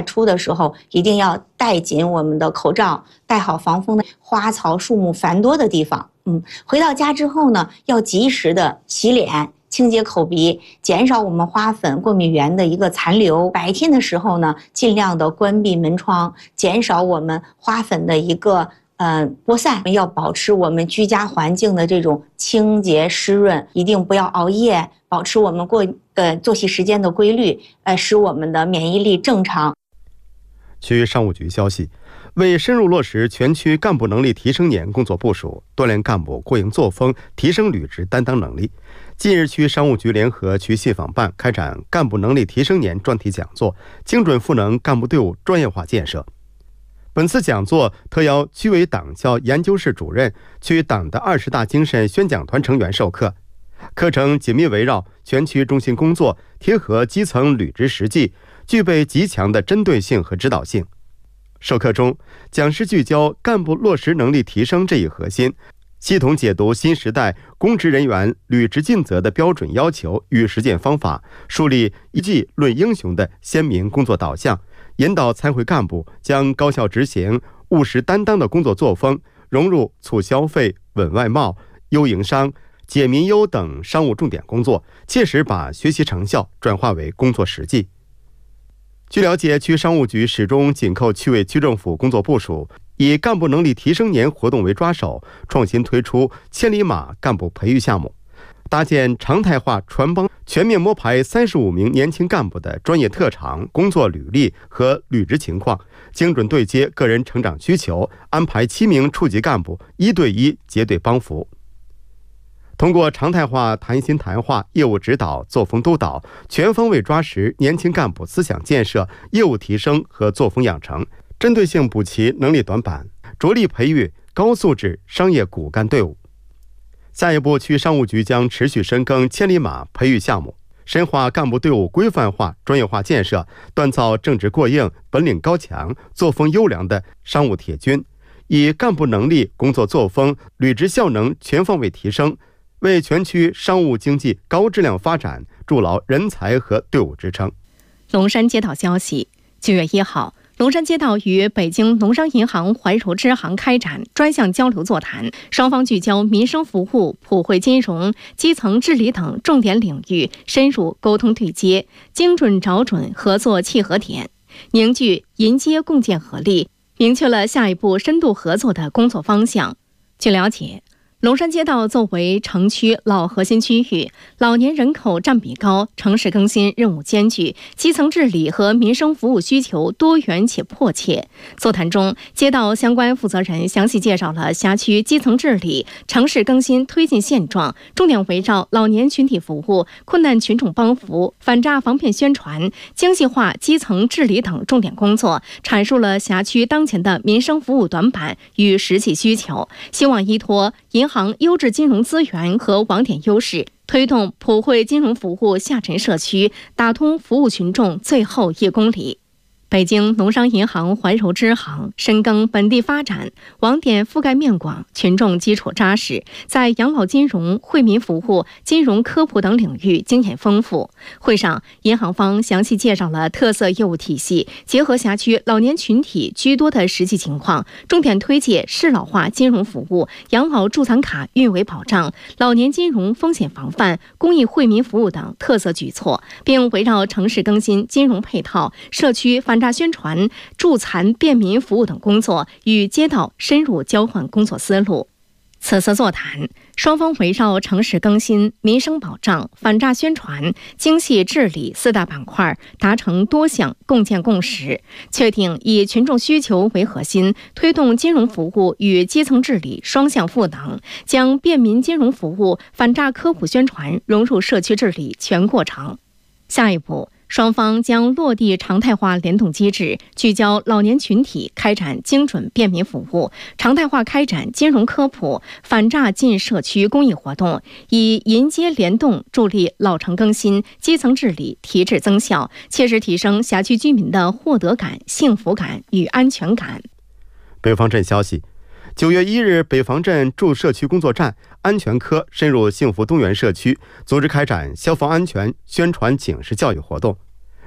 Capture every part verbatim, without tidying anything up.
出的时候一定要戴紧我们的口罩，戴好防风的。花草树木繁多的地方，嗯，回到家之后呢，要及时的洗脸。清洁口鼻，减少我们花粉过敏源的一个残留。白天的时候呢，尽量的关闭门窗，减少我们花粉的一个呃播散。要保持我们居家环境的这种清洁湿润，一定不要熬夜，保持我们过呃作息时间的规律，呃，使我们的免疫力正常。 区商务局消息，为深入落实全区干部能力提升年工作部署，锻炼干部过硬作风，提升履职担当能力。近日，区商务局联合区信访办开展干部能力提升年专题讲座，精准赋能干部队伍专业化建设。本次讲座特邀区委党校研究室主任、区党的二十大精神宣讲团成员授课。课程紧密围绕全区中心工作，贴合基层履职实际，具备极强的针对性和指导性。授课中，讲师聚焦干部落实能力提升这一核心，系统解读新时代公职人员履职尽责的标准要求与实践方法，树立一纪论英雄的鲜明工作导向，引导参会干部将高效执行、务实担当的工作作风融入促消费、稳外贸、优营商、解民忧等商务重点工作，切实把学习成效转化为工作实际。据了解，区商务局始终紧扣区委区政府工作部署，以干部能力提升年活动为抓手，创新推出千里马干部培育项目，搭建常态化传帮，全面摸排三十五名年轻干部的专业特长、工作履历和履职情况，精准对接个人成长需求，安排七名处级干部一对一结对帮扶。通过常态化谈心谈话、业务指导、作风督导，全方位抓实年轻干部思想建设、业务提升和作风养成，针对性补齐能力短板，着力培育高素质商业骨干队伍。下一步，区商务局将持续深耕千里马培育项目，深化干部队伍规范化、专业化建设，锻造正直过硬、本领高强、作风优良的商务铁军，以干部能力、工作作风、履职效能全方位提升，为全区商务经济高质量发展筑牢人才和队伍支撑。 龙山街道消息，九月一号，龙山街道与北京农商银行怀柔支行开展专项交流座谈，双方聚焦民生服务、普惠金融、基层治理等重点领域，深入沟通对接，精准找准合作契合点，凝聚银街共建合力，明确了下一步深度合作的工作方向。据了解，龙山街道作为城区老核心区域，老年人口占比高，城市更新任务艰巨，基层治理和民生服务需求多元且迫切。座谈中，街道相关负责人详细介绍了辖区基层治理、城市更新推进现状，重点围绕老年群体服务、困难群众帮扶、反诈防骗宣传、精细化基层治理等重点工作，阐述了辖区当前的民生服务短板与实际需求，希望依托银行优质金融资源和网点优势，推动普惠金融服务下沉社区，打通服务群众最后一公里。北京农商银行怀柔支行深耕本地发展，网点覆盖面广，群众基础扎实，在养老金融、惠民服务、金融科普等领域经验丰富。会上，银行方详细介绍了特色业务体系，结合辖区老年群体居多的实际情况，重点推介适老化金融服务、养老助残卡运维保障、老年金融风险防范、公益惠民服务等特色举措，并围绕城市更新、金融配套、社区反诈宣传、助残便民服务等工作与街道深入交换工作思路。此次座谈，双方围绕城市更新、民生保障、反诈宣传、精细治理四大板块达成多项共建共识，确定以群众需求为核心，推动金融服务与基层治理双向赋能，将便民金融服务、反诈科普宣传融入社区治理全过程。下一步，双方将落地常态化联动机制，聚焦老年群体开展精准便民服务，常态化开展金融科普、反诈进社区公益活动，以银街联动助力老城更新、基层治理提质增效，切实提升辖区居民的获得感、幸福感与安全感。 北方镇消息，九月一日，北方镇驻社区工作站安全科深入幸福东园社区，组织开展消防安全宣传警示教育活动。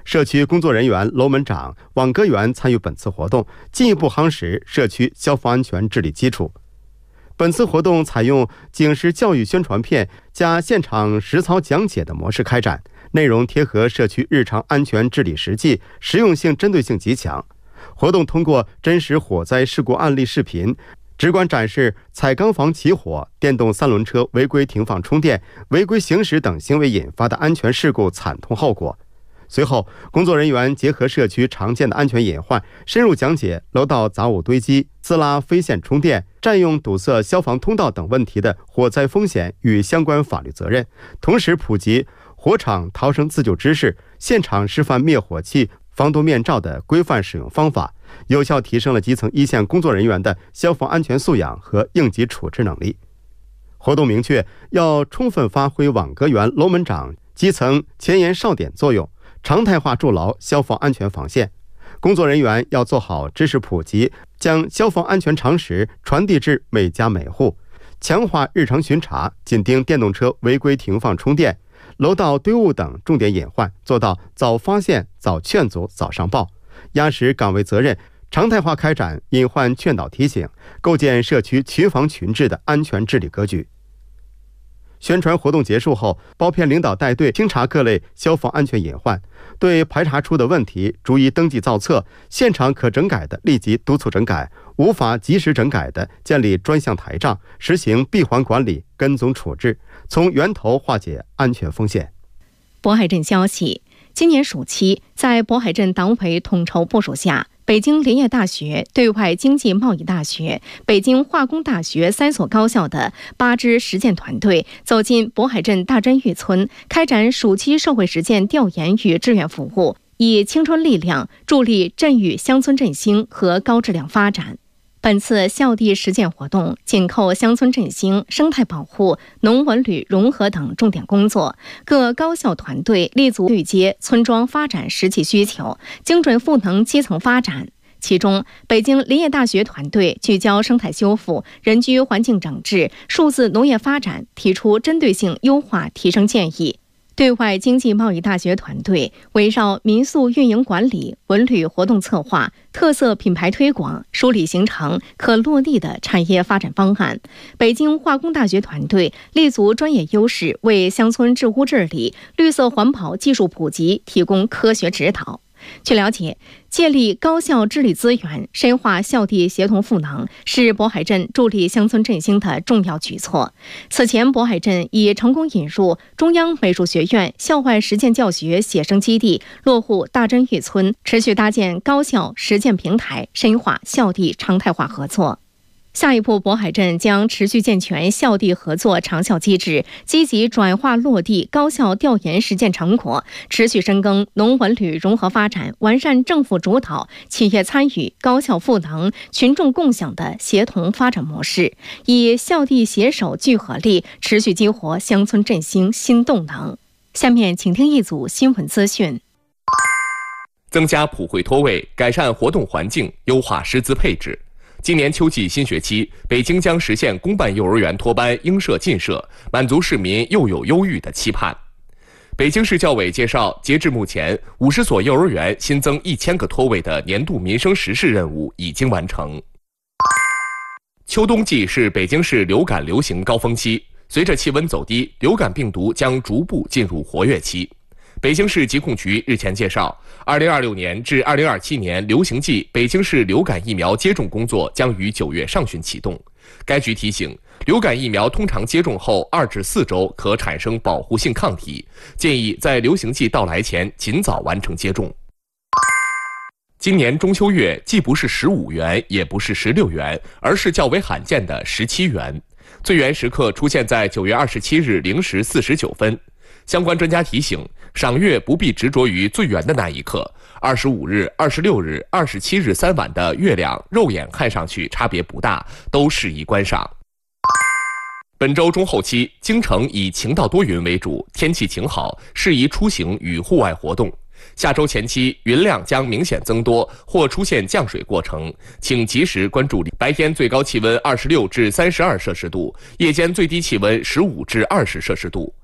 社区工作人员、楼门长、网格员参与本次活动，进一步夯实社区消防安全治理基础。本次活动采用警示教育宣传片加现场实操讲解的模式开展，内容贴合社区日常安全治理实际，实用性、针对性极强。活动通过真实火灾事故案例视频，直观展示彩钢房起火、电动三轮车违规停放充电、违规行驶等行为引发的安全事故惨痛后果。随后，工作人员结合社区常见的安全隐患，深入讲解楼道杂物堆积、自拉非线充电、占用堵塞消防通道等问题的火灾风险与相关法律责任，同时普及火场逃生自救知识，现场示范灭火器、防毒面罩的规范使用方法，有效提升了基层一线工作人员的消防安全素养和应急处置能力。活动明确要充分发挥网格员、楼门长基层前沿哨点作用，常态化筑牢消防安全防线。工作人员要做好知识普及，将消防安全常识传递至每家每户，强化日常巡查，紧盯电动车违规停放充电、楼道堆物等重点隐患，做到早发现、早劝阻、早上报，压实岗位责任，常态化开展隐患劝导提醒，构建社区群防群治的安全治理格局。宣传活动结束后，包片领导带队清查各类消防安全隐患，对排查出的问题逐一登记造册，现场可整改的立即督促整改，无法及时整改的建立专项台账，实行闭环管理、跟踪处置，从源头化解安全风险。 渤海镇消息，今年暑期，在渤海镇党委统筹部署下，北京林业大学、对外经济贸易大学、北京化工大学三所高校的八支实践团队走进渤海镇大真峪村，开展暑期社会实践调研与志愿服务，以青春力量助力镇峪乡村振兴和高质量发展。本次校地实践活动紧扣乡村振兴、生态保护、农文旅融合等重点工作，各高校团队立足对接村庄发展实际需求，精准赋能基层发展。其中，北京林业大学团队聚焦生态修复、人居环境整治、数字农业发展，提出针对性优化提升建议。对外经济贸易大学团队围绕民宿运营管理、文旅活动策划、特色品牌推广，梳理形成可落地的产业发展方案。北京化工大学团队立足专业优势，为乡村治污治理、绿色环保技术普及提供科学指导。据了解，借力高校治理资源，深化校地协同赋能，是渤海镇助力乡村振兴的重要举措。此前，渤海镇已成功引入中央美术学院校外实践教学写生基地，落户大真峪村，持续搭建高校实践平台，深化校地常态化合作。下一步，渤海镇将持续健全校地合作长效机制，积极转化落地高校调研实践成果，持续深耕农文旅融合发展，完善政府主导、企业参与、高校赋能、群众共享的协同发展模式，以校地携手聚合力，持续激活乡村振兴新动能。下面请听一组新闻资讯。 增加普惠托位，改善活动环境，优化师资配置。今年秋季新学期，北京将实现公办幼儿园托班应设尽设，满足市民幼有优育的期盼。北京市教委介绍，截至目前，五十所幼儿园新增一千个托位的年度民生实事任务已经完成。秋冬季是北京市流感流行高峰期，随着气温走低，流感病毒将逐步进入活跃期。北京市疾控局日前介绍，二零二六年至二零二七年流行季北京市流感疫苗接种工作将于九月上旬启动。该局提醒，流感疫苗通常接种后二至四周可产生保护性抗体，建议在流行季到来前尽早完成接种。今年中秋月既不是十五元，也不是十六元，而是较为罕见的十七元。最圆时刻出现在九月二十七日零时四十九分。相关专家提醒，赏月不必执着于最圆的那一刻，二十五日、二十六日、二十七日三晚的月亮肉眼看上去差别不大，都适宜观赏。本周中后期，京城以晴到多云为主，天气晴好，适宜出行与户外活动。下周前期云量将明显增多，或出现降水过程，请及时关注。白天最高气温二十六至三十二摄氏度，夜间最低气温十五至二十摄氏度。